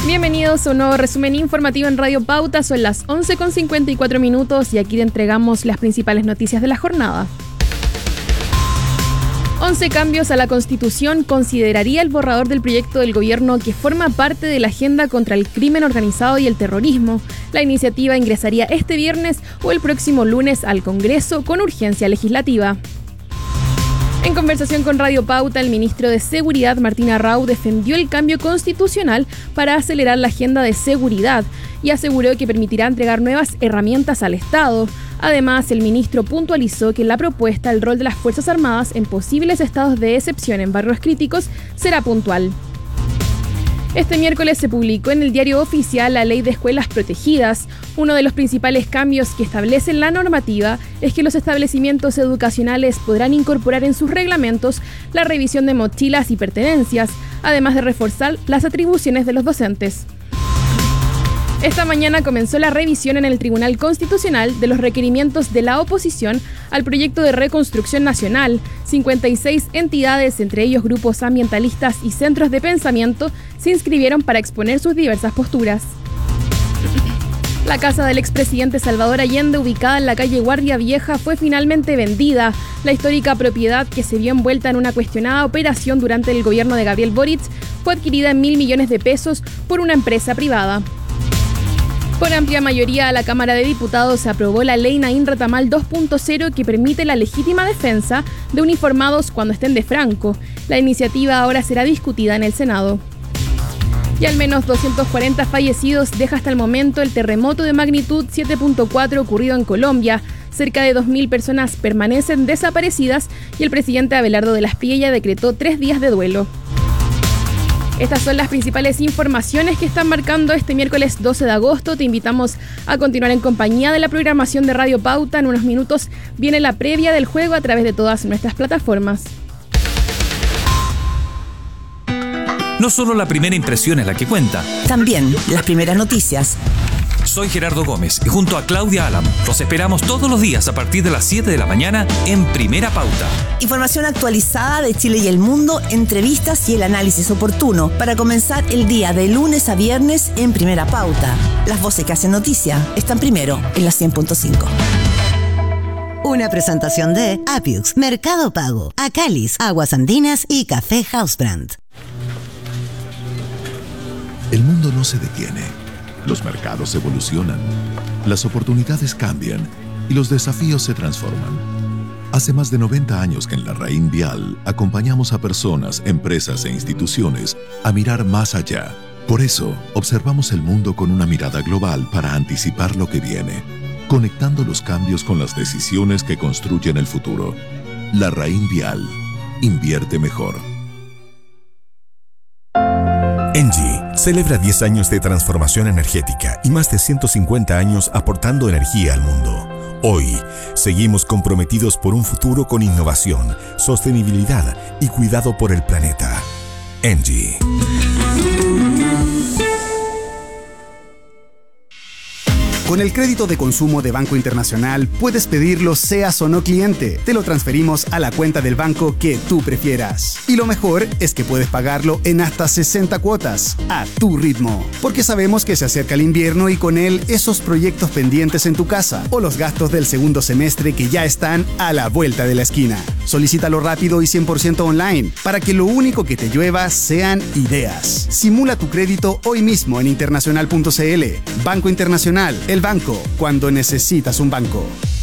Bienvenidos a un nuevo resumen informativo en Radio Pauta. Son las 11:54 y aquí te entregamos las principales noticias de la jornada. 11 cambios a la Constitución consideraría el borrador del proyecto del gobierno que forma parte de la agenda contra el crimen organizado y el terrorismo. La iniciativa ingresaría este viernes o el próximo lunes al Congreso con urgencia legislativa. En conversación con Radio Pauta, el ministro de Seguridad, Martín Arrau, defendió el cambio constitucional para acelerar la agenda de seguridad y aseguró que permitirá entregar nuevas herramientas al Estado. Además, el ministro puntualizó que en la propuesta el rol de las Fuerzas Armadas en posibles estados de excepción en barrios críticos será puntual. Este miércoles se publicó en el Diario Oficial la Ley de Escuelas Protegidas. Uno de los principales cambios que establece la normativa es que los establecimientos educacionales podrán incorporar en sus reglamentos la revisión de mochilas y pertenencias, además de reforzar las atribuciones de los docentes. Esta mañana comenzó la revisión en el Tribunal Constitucional de los requerimientos de la oposición al proyecto de reconstrucción nacional. 56 entidades, entre ellos grupos ambientalistas y centros de pensamiento, se inscribieron para exponer sus diversas posturas. La casa del expresidente Salvador Allende, ubicada en la calle Guardia Vieja, fue finalmente vendida. La histórica propiedad, que se vio envuelta en una cuestionada operación durante el gobierno de Gabriel Boric, fue adquirida en 1.000 millones de pesos por una empresa privada. Por amplia mayoría, a la Cámara de Diputados se aprobó la Ley Naín Retamal 2.0 que permite la legítima defensa de uniformados cuando estén de franco. La iniciativa ahora será discutida en el Senado. Y al menos 240 fallecidos deja hasta el momento el terremoto de magnitud 7.4 ocurrido en Colombia. Cerca de 2.000 personas permanecen desaparecidas y el presidente Abelardo de la Espriella decretó 3 días de duelo. Estas son las principales informaciones que están marcando este miércoles 12 de agosto. Te invitamos a continuar en compañía de la programación de Radio Pauta. En unos minutos viene la previa del juego a través de todas nuestras plataformas. No solo la primera impresión es la que cuenta. También las primeras noticias. Soy Gerardo Gómez y junto a Claudia Alam los esperamos todos los días a partir de las 7 de la mañana en Primera Pauta. Información actualizada de Chile y el mundo, entrevistas y el análisis oportuno para comenzar el día de lunes a viernes en Primera Pauta. Las voces que hacen noticia están primero en la 100.5. Una presentación de Apiux, Mercado Pago, Acalis, Aguas Andinas y Café Housebrand. El mundo no se detiene. Los mercados evolucionan, las oportunidades cambian y los desafíos se transforman. Hace más de 90 años que en la RAIN Vial acompañamos a personas, empresas e instituciones a mirar más allá. Por eso, observamos el mundo con una mirada global para anticipar lo que viene, conectando los cambios con las decisiones que construyen el futuro. La RAIN Vial. Invierte mejor. ENGIE celebra 10 años de transformación energética y más de 150 años aportando energía al mundo. Hoy, seguimos comprometidos por un futuro con innovación, sostenibilidad y cuidado por el planeta. ENGIE. Con el crédito de consumo de Banco Internacional puedes pedirlo seas o no cliente. Te lo transferimos a la cuenta del banco que tú prefieras. Y lo mejor es que puedes pagarlo en hasta 60 cuotas, a tu ritmo. Porque sabemos que se acerca el invierno y con él esos proyectos pendientes en tu casa o los gastos del segundo semestre que ya están a la vuelta de la esquina. Solicítalo rápido y 100% online para que lo único que te llueva sean ideas. Simula tu crédito hoy mismo en internacional.cl. Banco Internacional, el banco cuando necesitas un banco.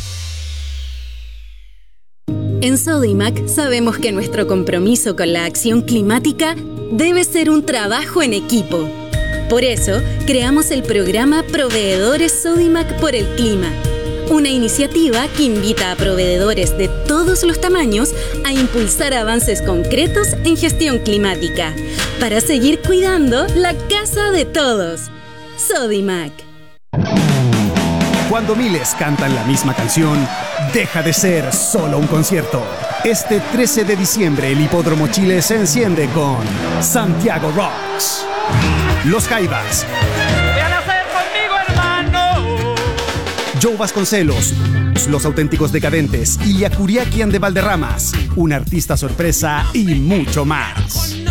En Sodimac sabemos que nuestro compromiso con la acción climática debe ser un trabajo en equipo. Por eso, creamos el programa Proveedores Sodimac por el Clima, una iniciativa que invita a proveedores de todos los tamaños a impulsar avances concretos en gestión climática para seguir cuidando la casa de todos. Sodimac. Cuando miles cantan la misma canción, deja de ser solo un concierto. Este 13 de diciembre el Hipódromo Chile se enciende con Santiago Rocks, Los Jaivas, ¡Ven a ser conmigo, hermano! Joe Vasconcelos, Los Auténticos Decadentes y Yakuriakian de Valderramas, un artista sorpresa y mucho más.